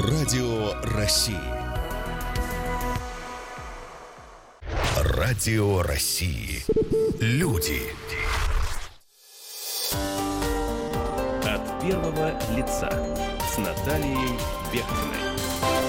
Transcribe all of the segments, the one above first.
Радио России. Радио России. Люди. От первого лица с Натальей Бехтиной.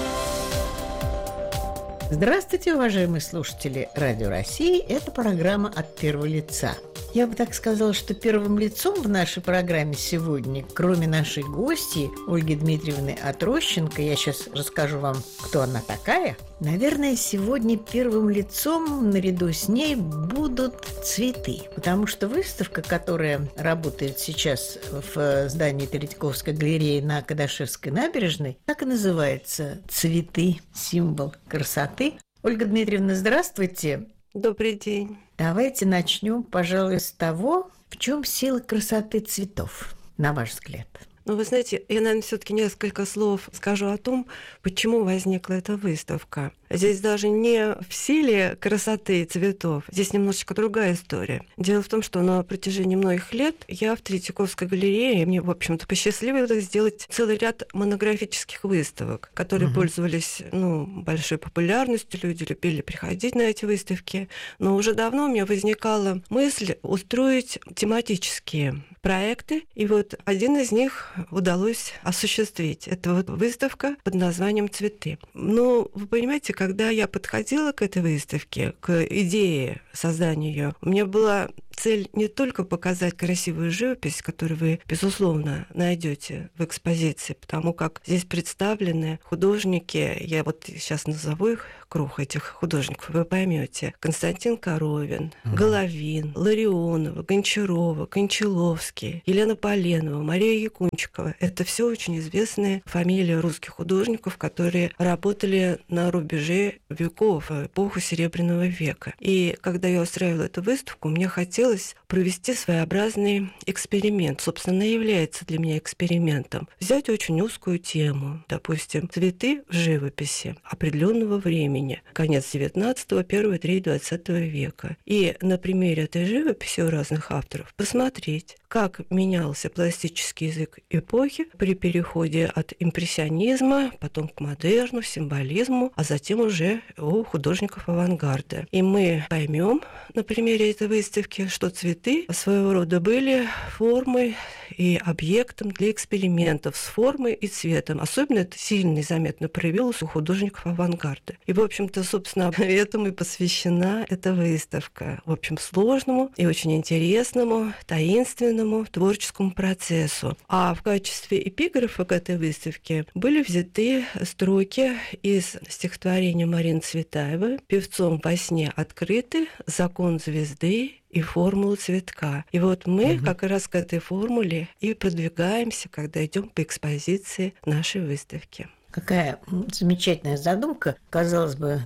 Здравствуйте, уважаемые слушатели Радио России. Это программа «От первого лица». Я бы так сказала, что первым лицом в нашей программе сегодня, кроме нашей гости Ольги Дмитриевны Отрощенко, я сейчас расскажу вам, кто она такая. Наверное, сегодня первым лицом наряду с ней будут цветы, потому что выставка, которая работает сейчас в здании Третьяковской галереи на Кадашевской набережной, так и называется «Цветы. Символ красоты». Ольга Дмитриевна, здравствуйте. Добрый день. Давайте начнем, пожалуй, с того, в чем сила красоты цветов, на ваш взгляд. Ну, вы знаете, я, наверное, все-таки несколько слов скажу о том, почему возникла эта выставка. Здесь даже не в силе красоты цветов, здесь немножечко другая история. Дело в том, что на протяжении многих лет я в Третьяковской галерее, мне, в общем-то, посчастливилось сделать целый ряд монографических выставок, которые пользовались большой популярностью, люди любили приходить на эти выставки. Но уже давно у меня возникала мысль устроить тематические проекты, и вот один из них удалось осуществить. Это вот выставка под названием «Цветы». Но вы понимаете, когда я подходила к этой выставке, к идее создания ее, у меня была цель не только показать красивую живопись, которую вы, безусловно, найдете в экспозиции, потому как здесь представлены художники, я вот сейчас назову их, круг этих художников, вы поймете: Константин Коровин, Головин, Ларионова, Гончарова, Кончаловский, Елена Поленова, Мария Якунчикова. Это все очень известные фамилии русских художников, которые работали на рубеже веков, в эпоху Серебряного века. И когда я устраивала эту выставку, мне хотелось провести своеобразный эксперимент. Собственно, является для меня экспериментом. Взять очень узкую тему, допустим, цветы в живописи определенного времени, конец 19-го, первая треть 20 века. И на примере этой живописи у разных авторов посмотреть, как менялся пластический язык эпохи при переходе от импрессионизма, потом к модерну, символизму, а затем уже у художников авангарда. И мы поймем на примере этой выставки, что цветы своего рода были формой и объектом для экспериментов с формой и цветом. Особенно это сильно и заметно проявилось у художников авангарда. И, в общем-то, собственно, этому и посвящена эта выставка. В общем, сложному и очень интересному, таинственному творческому процессу. А в качестве эпиграфа к этой выставке были взяты строки из стихотворения Марины Цветаевой «Певцом во сне открыты закон звезды и формулу цветка». И вот мы как раз к этой формуле и продвигаемся, когда идем по экспозиции нашей выставки. Какая замечательная задумка. Казалось бы,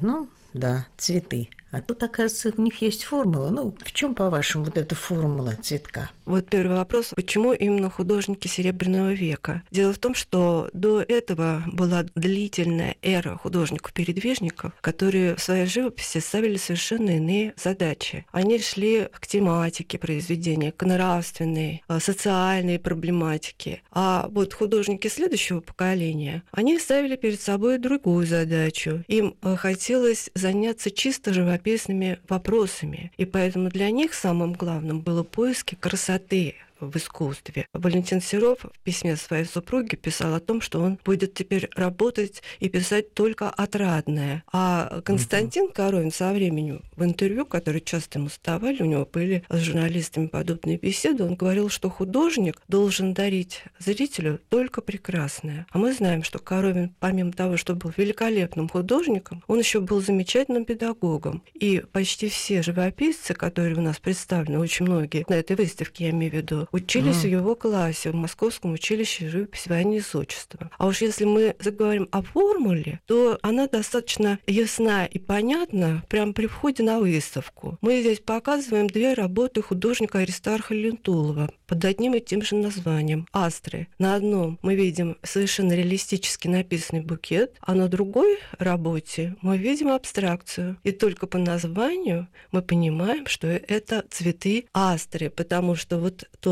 цветы. А тут, оказывается, у них есть формула. В чем, по-вашему, вот эта формула цветка? Вот первый вопрос. Почему именно художники Серебряного века? Дело в том, что до этого была длительная эра художников-передвижников, которые в своей живописи ставили совершенно иные задачи. Они шли к тематике произведения, к нравственной, социальной проблематике. А вот художники следующего поколения, они ставили перед собой другую задачу. Им хотелось заняться чисто живописными вопросами. И поэтому для них самым главным было поиски красоты в искусстве. Валентин Серов в письме своей супруге писал о том, что он будет теперь работать и писать только отрадное. А Константин Коровин со временем в интервью, которые часто ему задавали, у него были с журналистами подобные беседы, он говорил, что художник должен дарить зрителю только прекрасное. А мы знаем, что Коровин, помимо того, что был великолепным художником, он еще был замечательным педагогом. И почти все живописцы, которые у нас представлены, очень многие на этой выставке, я имею в виду, учились в его классе, в Московском училище живописи военного изотчества. А уж если мы заговорим о формуле, то она достаточно ясна и понятна прямо при входе на выставку. Мы здесь показываем две работы художника Аристарха Лентулова под одним и тем же названием «Астры». На одном мы видим совершенно реалистически написанный букет, а на другой работе мы видим абстракцию. И только по названию мы понимаем, что это цветы астры, потому что вот тот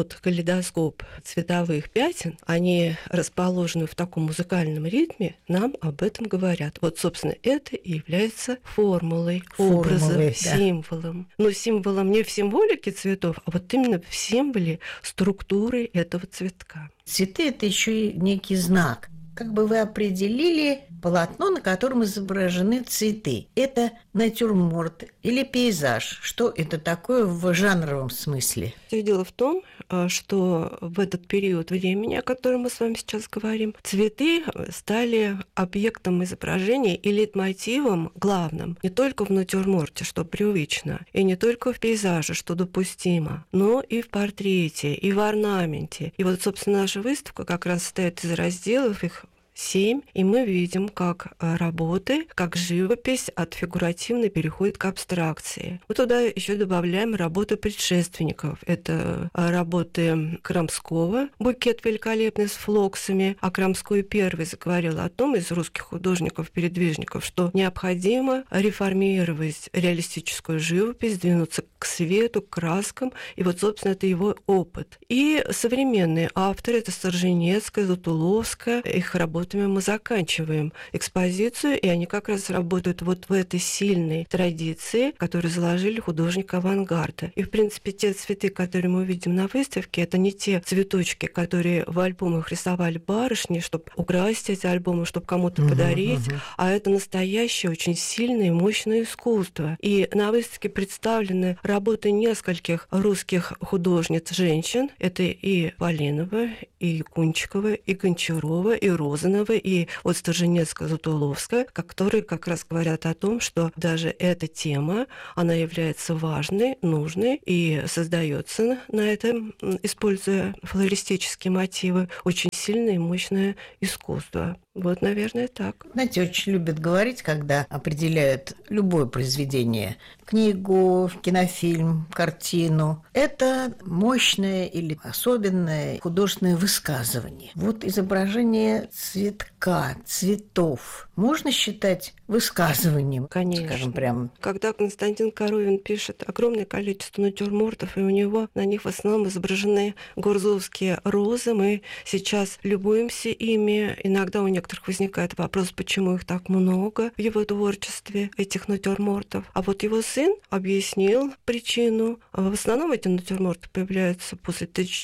вот калейдоскоп цветовых пятен, они расположены в таком музыкальном ритме, нам об этом говорят. Вот, собственно, это и является формулой, образом, да. символом. Но символом не в символике цветов, а вот именно в символе структуры этого цветка. Цветы – это еще и некий знак. Как бы вы определили полотно, на котором изображены цветы? Это натюрморт или пейзаж? Что это такое в жанровом смысле? Все дело в том, что в этот период времени, о котором мы с вами сейчас говорим, цветы стали объектом изображения и лейтмотивом главным не только в натюрморте, что привычно, и не только в пейзаже, что допустимо, но и в портрете, и в орнаменте. И вот, собственно, наша выставка как раз состоит из разделов, их 7, и мы видим, как работы, как живопись от фигуративной переходит к абстракции. Мы туда еще добавляем работы предшественников. Это работы Крамского, букет великолепный с флоксами. А Крамской первый заговорил о том из русских художников-передвижников, что необходимо реформировать реалистическую живопись, двинуться к свету, к краскам. И вот, собственно, это его опыт. И современные авторы, это Сторженецкая, Затуловская, их работами мы заканчиваем экспозицию, и они как раз работают вот в этой сильной традиции, которую заложили художники авангарда. И, в принципе, те цветы, которые мы видим на выставке, это не те цветочки, которые в альбомах рисовали барышни, чтобы украсить эти альбомы, чтобы кому-то подарить, а это настоящее, очень сильное и мощное искусство. И на выставке представлены работы нескольких русских художниц-женщин. Это и Полинова, и Якунчикова, и Гончарова, и Розанова, и вот Сторженецкая, Затуловская, которые как раз говорят о том, что даже эта тема, она является важной, нужной, и создается на этом, используя флористические мотивы, очень сильное и мощное искусство. Вот, наверное, так. Знаете, очень любят говорить, когда определяют любое произведение, книгу, кинофильм, картину. Это мощное или особенное художественное высказывание. Вот изображение цветка, цветов можно считать высказыванием? Конечно. Скажем, прям. Когда Константин Коровин пишет огромное количество натюрмортов, и у него на них в основном изображены гурзовские розы, мы сейчас любуемся ими. Иногда у некоторых возникает вопрос, почему их так много в его творчестве, этих натюрмортов. А вот его сын объяснил причину. В основном эти натюрморты появляются после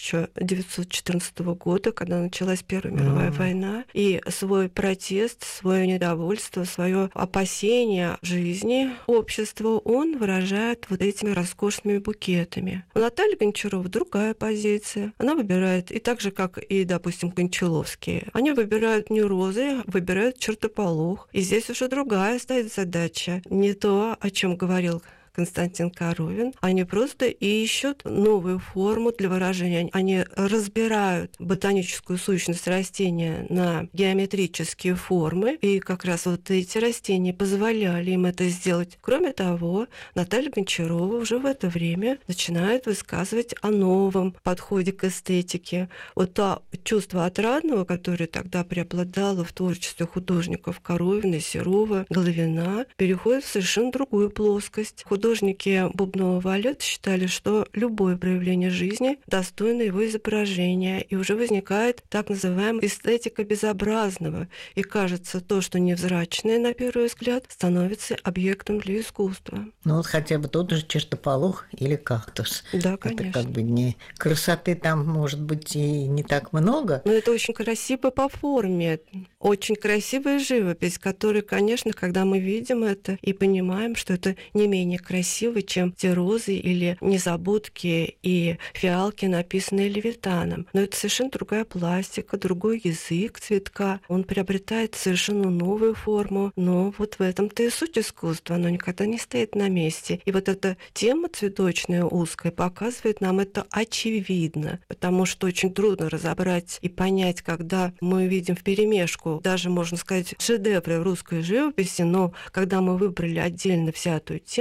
1914 года, когда началась Первая мировая война, и свой протест, свое недовольство, свое опасение жизни общества он выражает вот этими роскошными букетами. У Натальи Гончарова другая позиция. Она выбирает, и так же, как и, допустим, Кончаловские, они выбирают не розы, выбирают чертополох. И здесь уже другая стоит задача. Не то, о чем говорил Константин Коровин, они просто ищут новую форму для выражения. Они разбирают ботаническую сущность растения на геометрические формы, и как раз вот эти растения позволяли им это сделать. Кроме того, Наталья Гончарова уже в это время начинает высказывать о новом подходе к эстетике. Вот то чувство отрадного, которое тогда преобладало в творчестве художников Коровина, Серова, Головина, переходит в совершенно другую плоскость. Художники бубнового балета считали, что любое проявление жизни достойно его изображения, и уже возникает так называемая эстетика безобразного. И кажется, то, что невзрачное на первый взгляд, становится объектом для искусства. Ну вот хотя бы тот же чертополох или кактус. Да, конечно. Это как бы не красоты там, может быть, и не так много. Но это очень красиво по форме, очень красивая живопись, которая, конечно, когда мы видим это и понимаем, что это не менее красиво, чем те розы или незабудки и фиалки, написанные Левитаном. Но это совершенно другая пластика, другой язык цветка. Он приобретает совершенно новую форму. Но вот в этом-то и суть искусства. Оно никогда не стоит на месте. И вот эта тема цветочная, узкая, показывает нам это очевидно. Потому что очень трудно разобрать и понять, когда мы видим вперемешку, даже, можно сказать, шедевры русской живописи, но когда мы выбрали отдельно взятую тему, то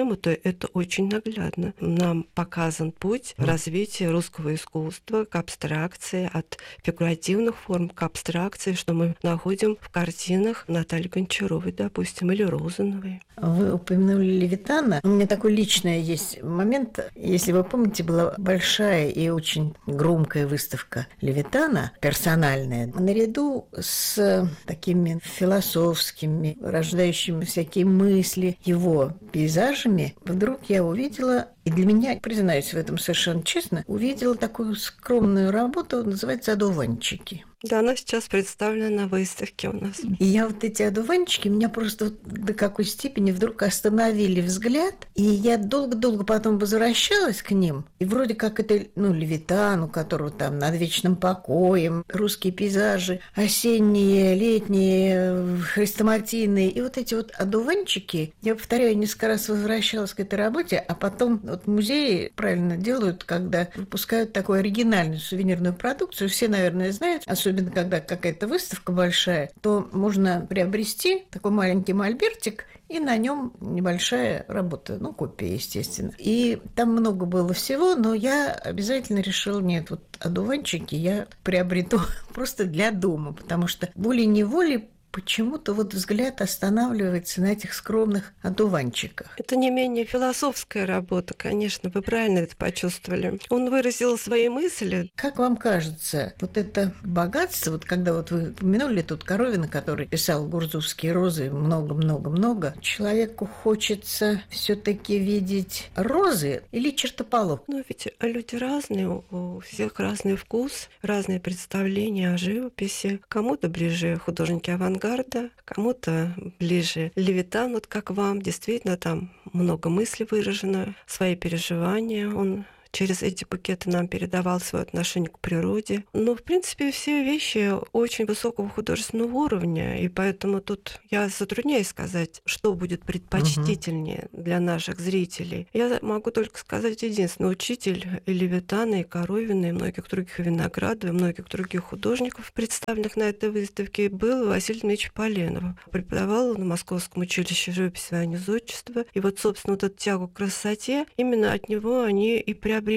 это очень наглядно. Нам показан путь развития русского искусства к абстракции, от фигуративных форм к абстракции, что мы находим в картинах Натальи Гончаровой, допустим, или Розановой. Вы упомянули Левитана. У меня такой личный есть момент. Если вы помните, была большая и очень громкая выставка Левитана, персональная, наряду с такими философскими, рождающими всякие мысли его пейзажами. Вдруг я увидела, и для меня, признаюсь в этом совершенно честно, увидела такую скромную работу, называется «Одуванчики». Да, она сейчас представлена на выставке у нас. И я вот эти одуванчики, меня просто до какой степени вдруг остановили взгляд, и я долго-долго потом возвращалась к ним, и вроде как это, Левитан, у которого там «Над вечным покоем», русские пейзажи, осенние, летние, хрестоматийные, и вот эти вот одуванчики, я повторяю, несколько раз возвращалась к этой работе, а потом вот музеи правильно делают, когда выпускают такую оригинальную сувенирную продукцию, все, наверное, знают, особенно когда какая-то выставка большая, то можно приобрести такой маленький мольбертик, и на нем небольшая работа, копия, естественно. И там много было всего, но я обязательно решила, нет, вот одуванчики я приобрету просто для дома, потому что волей-неволей почему-то вот взгляд останавливается на этих скромных одуванчиках. Это не менее философская работа, конечно, вы правильно это почувствовали. Он выразил свои мысли. Как вам кажется, вот это богатство, вот когда вот вы упомянули тут Коровина, который писал «Гурзувские розы», много-много-много, человеку хочется все-таки видеть розы или чертополох? Ведь люди разные, у всех разный вкус, разные представления о живописи. Кому-то ближе художники авангарда, кому-то ближе Левитан, вот как вам. Действительно, там много мыслей выражено, свои переживания он через эти букеты нам передавал свое отношение к природе. Но, в принципе, все вещи очень высокого художественного уровня, и поэтому тут я затрудняюсь сказать, что будет предпочтительнее для наших зрителей. Я могу только сказать единственное. Учитель и Левитана, и Коровина, и многих других, и Виноградова, и многих других художников, представленных на этой выставке, был Василий Дмитриевич Поленов. Преподавал на Московском училище живописи и зодчества. И вот, собственно, вот эту тягу к красоте, именно от него они и приобрели,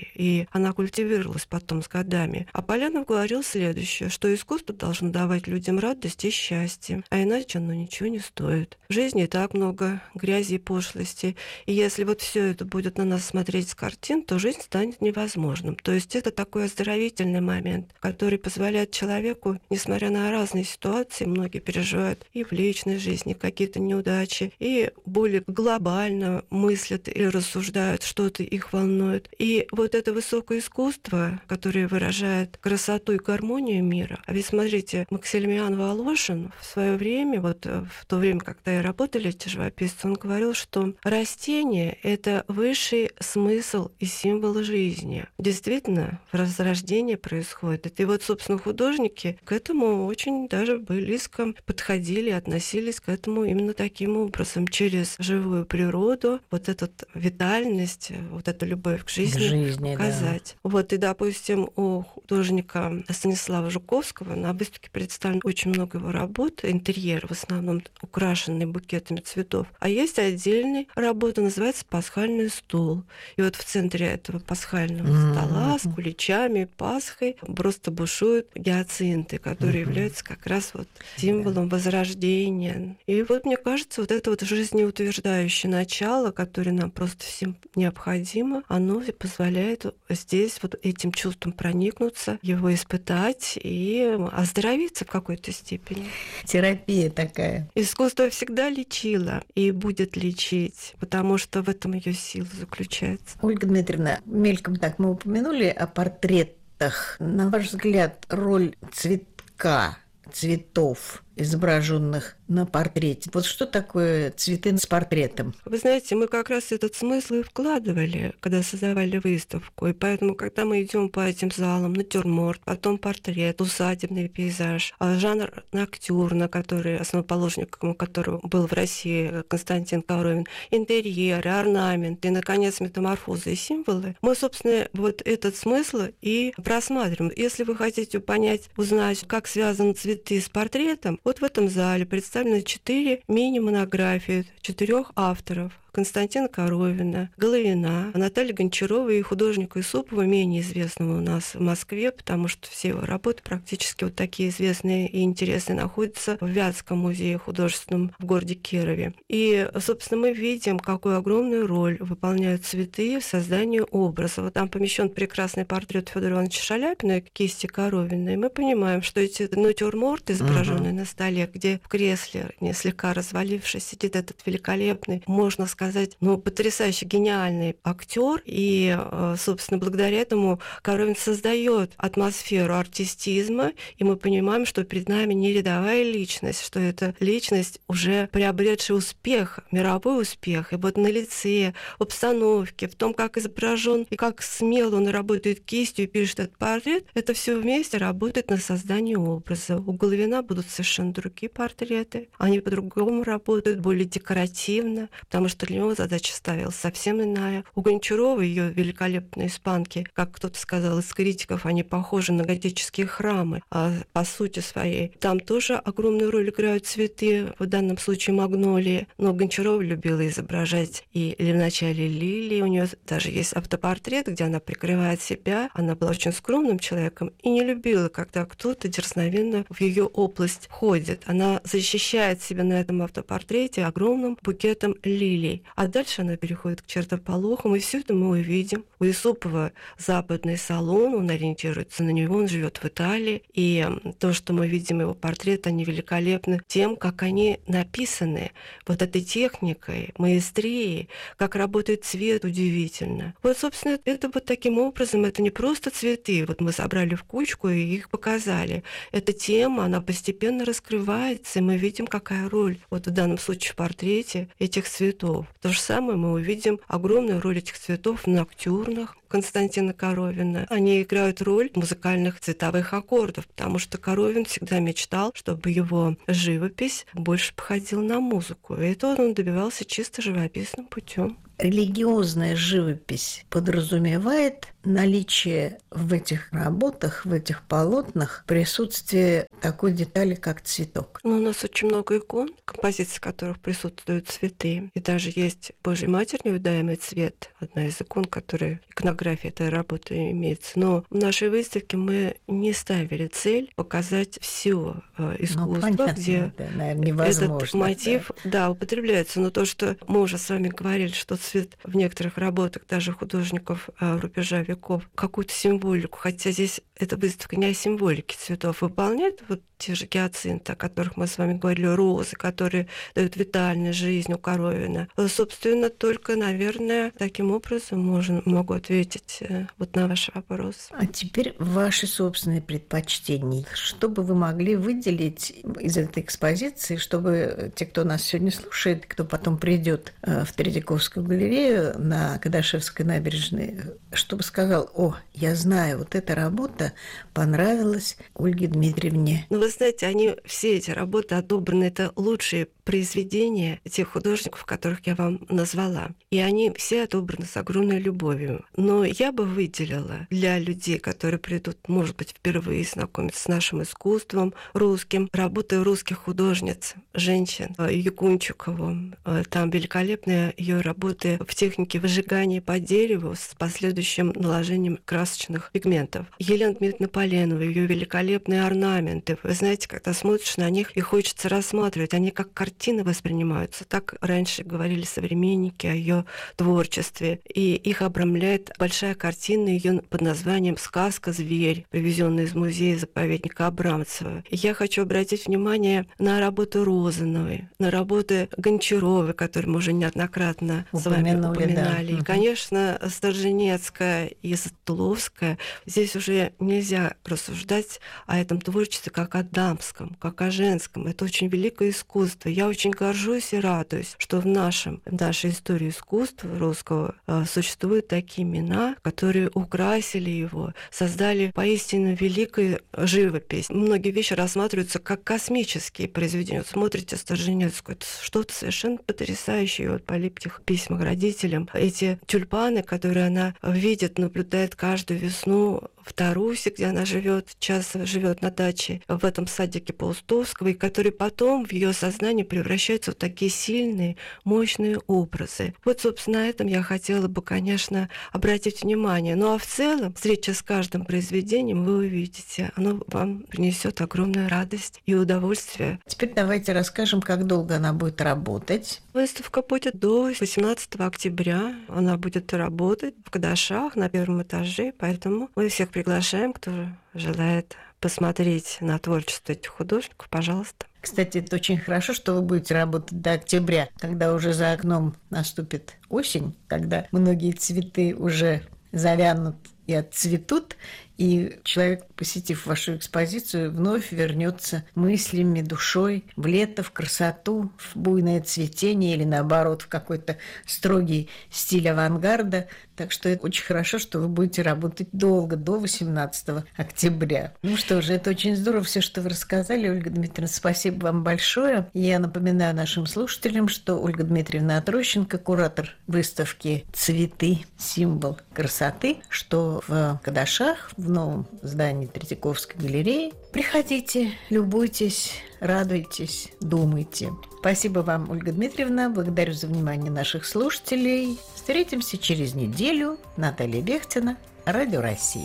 и она культивировалась потом с годами. А Поленов говорил следующее, что искусство должно давать людям радость и счастье, а иначе оно ничего не стоит. В жизни и так много грязи и пошлости, и если вот все это будет на нас смотреть с картин, то жизнь станет невозможным. То есть это такой оздоровительный момент, который позволяет человеку, несмотря на разные ситуации, многие переживают и в личной жизни какие-то неудачи, и более глобально мыслят и рассуждают, что-то их волнует. И вот это высокое искусство, которое выражает красоту и гармонию мира. А ведь смотрите, Максимилиан Волошин в свое время, вот в то время, когда и работали эти живописцы, он говорил, что растение — это высший смысл и символ жизни. Действительно, возрождение происходит. И вот, собственно, художники к этому очень даже близко подходили, относились к этому именно таким образом, через живую природу, вот эту витальность, вот эту любовь к жизни показать. Да. Вот, и, допустим, у художника Станислава Жуковского на выставке представлено очень много его работ, интерьер в основном украшенный букетами цветов. А есть отдельная работа, называется «Пасхальный стол». И вот в центре этого пасхального стола с куличами, Пасхой просто бушуют гиацинты, которые являются как раз вот символом возрождения. И вот, мне кажется, вот это вот жизнеутверждающее начало, которое нам просто всем необходимо, оно позволяет здесь вот этим чувством проникнуться, его испытать и оздоровиться в какой-то степени. Терапия такая. Искусство всегда лечило и будет лечить, потому что в этом ее сила заключается. Ольга Дмитриевна, мельком так мы упомянули о портретах. На ваш взгляд, роль цветов, изображенных на портрете. Вот что такое цветы с портретом? Вы знаете, мы как раз этот смысл и вкладывали, когда создавали выставку. И поэтому, когда мы идем по этим залам, натюрморт, потом портрет, усадебный пейзаж, жанр ноктюрна, который основоположником которого был в России Константин Коровин, интерьеры, орнаменты, и, наконец, метаморфозы и символы, мы, собственно, вот этот смысл и просматриваем. Если вы хотите понять, узнать, как связаны цветы с портретом, вот в этом зале представлены 4 мини-монографии 4 авторов. Константина Коровина, Головина, Наталья Гончарова и художника Исупова, менее известного у нас в Москве, потому что все его работы практически вот такие известные и интересные находятся в Вятском музее художественном в городе Кирове. И, собственно, мы видим, какую огромную роль выполняют цветы в создании образа. Вот там помещен прекрасный портрет Федора Ивановича Шаляпина, кисти Коровина, и мы понимаем, что эти натюрморты, изображенные на столе, где в кресле, не слегка развалившись, сидит этот великолепный, можно сказать, потрясающе гениальный актер, и, собственно, благодаря этому Коровин создает атмосферу артистизма, и мы понимаем, что перед нами не рядовая личность, что это личность, уже приобретшая успех, мировой успех, и вот на лице, в обстановке, в том, как изображен и как смело он работает кистью и пишет этот портрет, это все вместе работает на создание образа. У Головина будут совершенно другие портреты, они по-другому работают, более декоративно, потому что для него задача ставилась совсем иная. У Гончарова ее великолепные испанки, как кто-то сказал из критиков, они похожи на готические храмы, а по сути своей. Там тоже огромную роль играют цветы, в данном случае магнолии, но Гончарова любила изображать и вначале лилии, у нее даже есть автопортрет, где она прикрывает себя, она была очень скромным человеком и не любила, когда кто-то дерзновенно в ее область входит. Она защищает себя на этом автопортрете огромным букетом лилий. А дальше она переходит к чертополохам, и все это мы увидим. У Исупова западный салон, он ориентируется на него, он живет в Италии, и то, что мы видим его портрет, они великолепны тем, как они написаны, вот этой техникой, маэстрией, как работает цвет, удивительно. Вот, собственно, это вот таким образом, это не просто цветы, вот мы собрали в кучку и их показали. Эта тема, она постепенно раскрывается, и мы видим, какая роль, вот в данном случае в портрете, этих цветов. То же самое мы увидим огромную роль этих цветов в ноктюрнах Константина Коровина. Они играют роль музыкальных цветовых аккордов, потому что Коровин всегда мечтал, чтобы его живопись больше походила на музыку. И это он добивался чисто живописным путем. Религиозная живопись подразумевает наличие в этих работах, в этих полотнах присутствие такой детали, как цветок. У нас очень много икон, композиции которых присутствуют цветы. И даже есть Божья Матерь, невыдаемый цвет, одна из икон, которая иконография этой работы имеется. Но в нашей выставке мы не ставили цель показать все искусство, понятно, где наверное, невозможно, этот мотив употребляется. Но то, что мы уже с вами говорили, что цвет в некоторых работах, даже художников рубежа веков, какую-то символику, хотя здесь эта выставка не о символике цветов, выполняет вот те же гиацинты, о которых мы с вами говорили, розы, которые дают витальность жизнь у Коровина. Собственно, только, наверное, таким образом могу ответить вот на ваш вопрос. А теперь ваши собственные предпочтения. Что бы вы могли выделить из этой экспозиции, чтобы те, кто нас сегодня слушает, кто потом придет в Третьяковскую галерею на Кадашевской набережной, чтобы сказал: о, я знаю, вот эта работа понравилась Ольге Дмитриевне. Ну, вы знаете, они все эти работы отобраны, это лучшие произведения тех художников, которых я вам назвала. И они все отобраны с огромной любовью. Но я бы выделила для людей, которые придут, может быть, впервые знакомиться с нашим искусством русским, работы русских художниц, женщин, Якунчикову. Там великолепные ее работы в технике выжигания по дереву с последующим наложением красочных пигментов. Елена Дмитриевна Поленова, ее великолепные орнаменты. Вы знаете, когда смотришь на них, и хочется рассматривать, они как картины воспринимаются. Так раньше говорили современники о ее творчестве. И их обрамляет большая картина ее под названием «Сказка «Зверь», привезенная из музея-заповедника Абрамцева. И я хочу обратить внимание на работы Розановой, на работы Гончаровой, которые мы уже неоднократно с вами упоминали. И, конечно, Сторженецкая и Затуловская. Здесь уже нельзя рассуждать о этом творчестве как о дамском, как о женском. Это очень великое искусство. Я очень горжусь и радуюсь, что в нашей истории искусства русского существуют такие имена, которые украсили его, создали поистине великую живопись. Многие вещи рассматриваются как космические произведения. Вот смотрите Сторженецкую, это что-то совершенно потрясающее. Вот по этих письмах родителям. Эти тюльпаны, которые она видит, наблюдает каждую весну в Тарусе, где она живет, часто живет на даче в этом садике Паустовского, и которые потом в ее сознании превращаются в такие сильные, мощные образы. Вот, собственно, на этом я хотела бы, конечно, обратить внимание. Ну а в целом, встреча с каждым произведением, вы увидите, оно вам принесет огромную радость и удовольствие. Теперь давайте расскажем, как долго она будет работать. Выставка будет до 18 октября. Она будет работать в Кадашах на первом этаже, поэтому мы всех приглашаем, кто желает посмотреть на творчество этих художников, пожалуйста. Кстати, это очень хорошо, что вы будете работать до октября, когда уже за окном наступит осень, когда многие цветы уже завянут и отцветут, и человек, посетив вашу экспозицию, вновь вернется мыслями, душой в лето, в красоту, в буйное цветение или, наоборот, в какой-то строгий стиль авангарда. Так что это очень хорошо, что вы будете работать долго, до 18 октября. Ну что же, это очень здорово, все, что вы рассказали, Ольга Дмитриевна. Спасибо вам большое. Я напоминаю нашим слушателям, что Ольга Дмитриевна Отрощенко, куратор выставки «Цветы. Символ красоты», что в Кадашах, в новом здании Третьяковской галереи. Приходите, любуйтесь, радуйтесь, думайте. Спасибо вам, Ольга Дмитриевна. Благодарю за внимание наших слушателей. Встретимся через неделю. Наталья Бехтина, Радио России.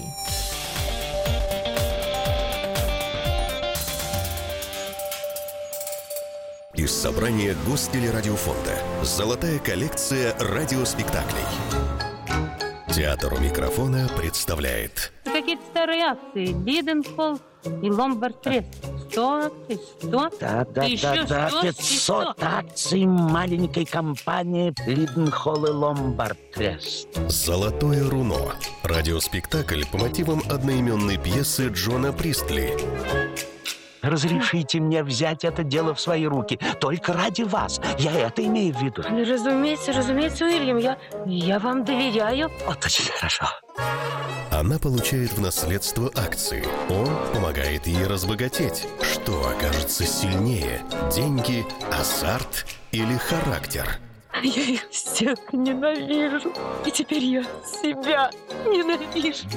Из собрания Гостелерадиофонда «Золотая коллекция радиоспектаклей». Театр у микрофона представляет. Какие-то старые акции. Лиденхолл и Ломбард Трест. 100 акций, 100. Да, 500 акций маленькой компании Лиденхолл и Ломбард Трест. «Золотое руно». Радиоспектакль по мотивам одноименной пьесы Джона Пристли. Разрешите мне взять это дело в свои руки. Только ради вас. Я это имею в виду. Разумеется, Уильям. Я вам доверяю. Вот очень хорошо. Она получает в наследство акции. Он помогает ей разбогатеть. Что окажется сильнее? Деньги, азарт или характер? Я их всех ненавижу. И теперь я себя ненавижу.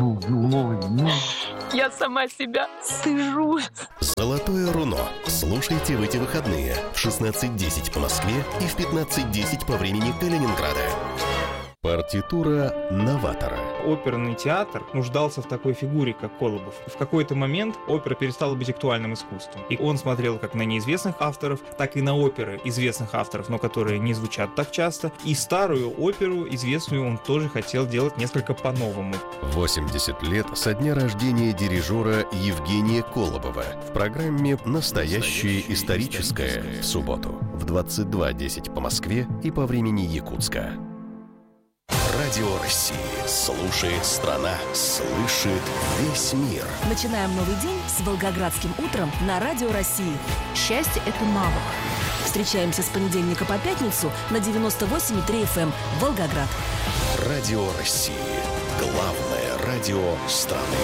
Я сама себя стыжу. «Золотое руно». Слушайте в эти выходные в 16:10 по Москве и в 15:10 по времени Калининграда. Партитура новатора. Оперный театр нуждался в такой фигуре, как Колобов. В какой-то момент опера перестала быть актуальным искусством. И он смотрел как на неизвестных авторов, так и на оперы известных авторов, но которые не звучат так часто. И старую оперу, известную, он тоже хотел делать несколько по-новому. 80 лет со дня рождения дирижера Евгения Колобова в программе «Настоящее историческое» в субботу в 22:10 по Москве и по времени Якутска. Радио России. Слушает страна, слышит весь мир. Начинаем новый день с Волгоградским утром на Радио России. Счастье – это навык. Встречаемся с понедельника по пятницу на 98,3 FM Волгоград. Радио России. Главное радио страны.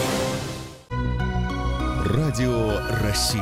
Радио России.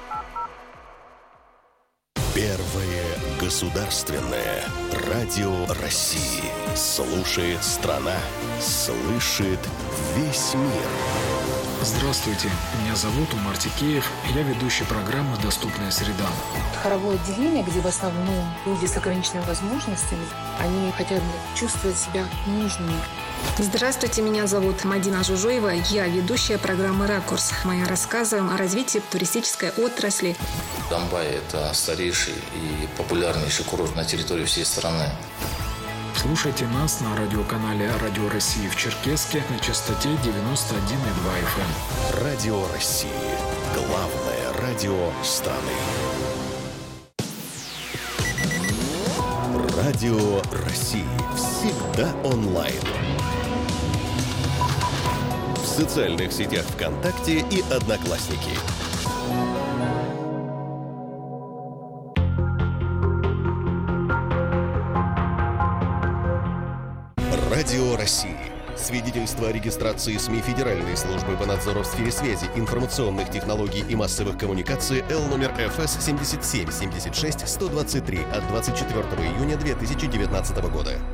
Первое государственное радио России. Слушает страна, слышит весь мир. Здравствуйте, меня зовут Умар Тикеев, я ведущий программы «Доступная среда». Хоровое отделение, где в основном люди с ограниченными возможностями, они хотят чувствовать себя нужными. Здравствуйте, меня зовут Мадина Жужоева, я ведущая программы «Ракурс». Мы рассказываем о развитии туристической отрасли. Домбай – это старейший и популярнейший курорт на территории всей страны. Слушайте нас на радиоканале «Радио России» в Черкесске на частоте 91,2 FM. Радио России. Главное радио страны. Радио России. Всегда онлайн. В социальных сетях ВКонтакте и Одноклассники. Радио России. Свидетельство о регистрации СМИ Федеральной службы по надзору в сфере связи, информационных технологий и массовых коммуникаций Л номер ФС 77 76 123 от 24 июня 2019 года.